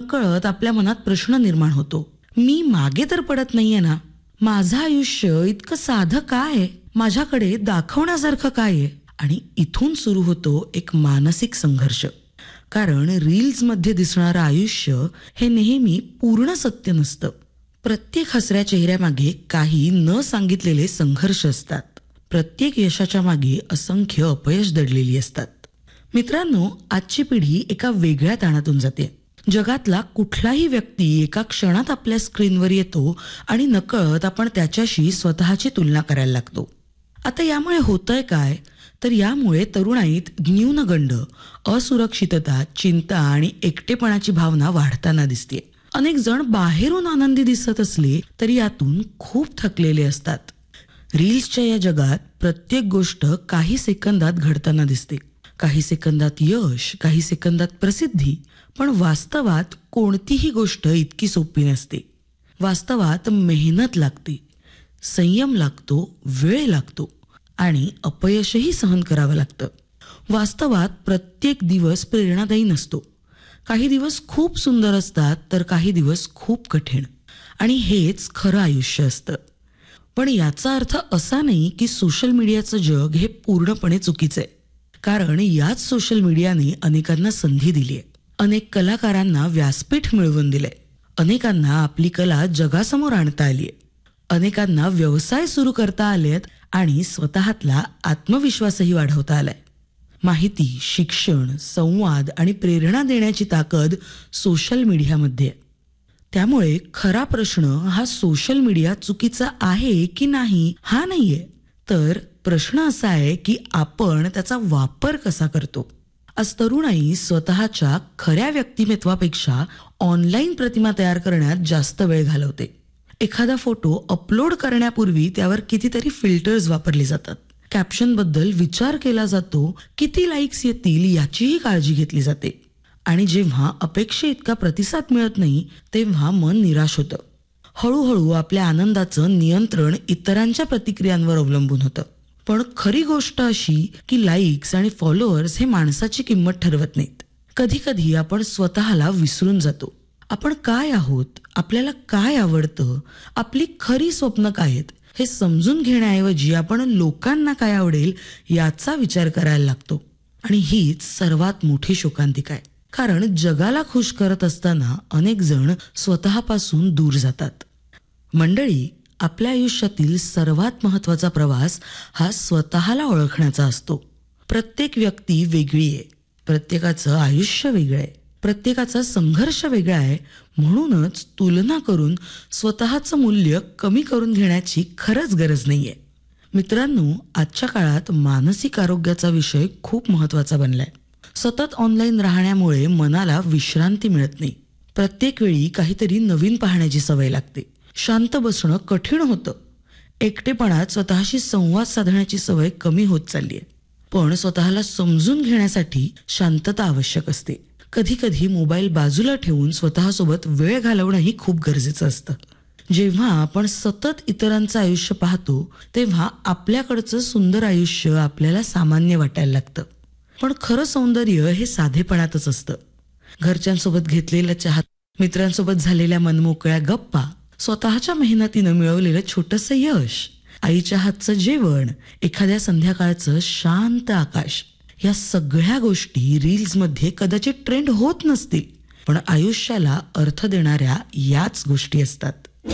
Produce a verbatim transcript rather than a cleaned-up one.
नकळत आपल्या मनात प्रश्न निर्माण होतो. मी मागे तर पडत नाहीये ना? माझं आयुष्य इतकं साधं काय आहे? माझ्याकडे दाखवण्यासारखं काय आहे? आणि इथून सुरू होतो एक मानसिक संघर्ष. कारण रील्समध्ये दिसणारं आयुष्य हे नेहमी पूर्ण सत्य नसतं. प्रत्येक हसऱ्या चेहऱ्यामागे काही न सांगितलेले संघर्ष असतात. प्रत्येक यशाच्या मागे असंख्य अपयश दडलेली असतात. मित्रांनो, आजची पिढी एका वेगळ्या ताणातून जाते. जगातला कुठलाही व्यक्ती एका क्षणात आपल्या स्क्रीनवर येतो आणि नकळत आपण त्याच्याशी स्वतःची तुलना करायला लागतो. आता यामुळे होतंय काय? तर यामुळे तरुणाईत न्यूनगंड, असुरक्षितता, चिंता आणि एकटेपणाची भावना वाढताना दिसते. अनेक जण बाहेरून आनंदी दिसत असले तरी यातून खूप थकलेले असतात. रील्सच्या या जगात प्रत्येक गोष्ट काही सेकंदात घडताना दिसते. काही सेकंदात यश, काही सेकंदात प्रसिद्धी. पण वास्तवात कोणतीही गोष्ट इतकी सोपी नसते. वास्तवात मेहनत लागते, संयम लागतो, वेळ लागतो आणि अपयशही सहन करावं लागतं. वास्तवात प्रत्येक दिवस प्रेरणादायी नसतो. काही दिवस खूप सुंदर असतात तर काही दिवस खूप कठीण. आणि हेच खरं आयुष्य असतं. पण याचा अर्थ असा नाही की सोशल मीडियाचं जग हे पूर्णपणे चुकीचं आहे. कारण याच सोशल मीडियाने अनेकांना संधी दिली आहे. अनेक कलाकारांना व्यासपीठ मिळवून दिलंय. अनेकांना आपली कला जगासमोर आणता आली आहे. अनेकांना व्यवसाय सुरू करता आलेत आणि स्वतःतला आत्मविश्वासही वाढवता आलाय. माहिती, शिक्षण, संवाद आणि प्रेरणा देण्याची ताकद सोशल मीडियामध्ये आहे. त्यामुळे खरा प्रश्न हा सोशल मीडिया चुकीचा आहे की नाही हा नाहीये, तर प्रश्न असा आहे की आपण त्याचा वापर कसा करतो. आज तरुणाई स्वतःच्या खऱ्या व्यक्तिमत्वापेक्षा ऑनलाईन प्रतिमा तयार करण्यात जास्त वेळ घालवते. एखादा फोटो अपलोड करण्यापूर्वी त्यावर कितीतरी फिल्टर्स वापरले जातात. कॅप्शन बद्दल विचार केला जातो. किती लाईक्स येतील याचीही काळजी घेतली जाते. आणि जेव्हा अपेक्षे इतका प्रतिसाद मिळत नाही तेव्हा मन निराश होतं. हळूहळू आपल्या आनंदाचं नियंत्रण इतरांच्या प्रतिक्रियांवर अवलंबून होतं. पण खरी गोष्ट अशी की लाईक्स आणि फॉलोअर्स हे माणसाची किंमत ठरवत नाहीत. कधी कधी आपण स्वतःला विसरून जातो. आपण काय आहोत, आपल्याला काय आवडतं, आपली खरी स्वप्न काय आहेत हे समजून घेण्याऐवजी आपण लोकांना काय आवडेल याचा विचार करायला लागतो. आणि हीच सर्वात मोठी शोकांतिका आहे. कारण जगाला खुश करत असताना अनेक जण स्वतःपासून दूर जातात. मंडळी, आपल्या आयुष्यातील सर्वात महत्वाचा प्रवास हा स्वतःला ओळखण्याचा असतो. प्रत्येक व्यक्ती वेगळी आहे. प्रत्येकाचं आयुष्य वेगळं आहे. प्रत्येकाचा संघर्ष वेगळा आहे. म्हणूनच तुलना करून स्वतःचं मूल्य कमी करून घेण्याची खरंच गरज नाहीये. मित्रांनो, आजच्या काळात मानसिक आरोग्याचा विषय खूप महत्वाचा बनलाय. सतत ऑनलाईन राहण्यामुळे मनाला विश्रांती मिळत नाही. प्रत्येक वेळी काहीतरी नवीन पाहण्याची सवय लागते. शांत बसणं कठीण होतं. एकटेपणात स्वतःशी संवाद साधण्याची सवय कमी होत चालली आहे. पण स्वतःला समजून घेण्यासाठी शांतता आवश्यक असते. कधी कधी मोबाईल बाजूला ठेवून स्वतःसोबत वेळ घालवणंही खूप गरजेचं असतं. जेव्हा आपण सतत इतरांचं आयुष्य पाहतो तेव्हा आपल्याकडचं सुंदर आयुष्य आपल्याला सामान्य वाटायला लागतं. पण खरं सौंदर्य हे साधेपणातच असतं. घरच्यांसोबत घेतलेला चहा, मित्रांसोबत झालेल्या मनमोकळ्या गप्पा, स्वतःच्या मेहनतीनं मिळवलेलं छोटंसं यश, आईच्या हातचं जेवण, एखाद्या संध्याकाळचं शांत आकाश, या सगळ्या गोष्टी रील्समध्ये कदाचित ट्रेंड होत नसतील, पण आयुष्याला अर्थ देणाऱ्या याच गोष्टी असतात.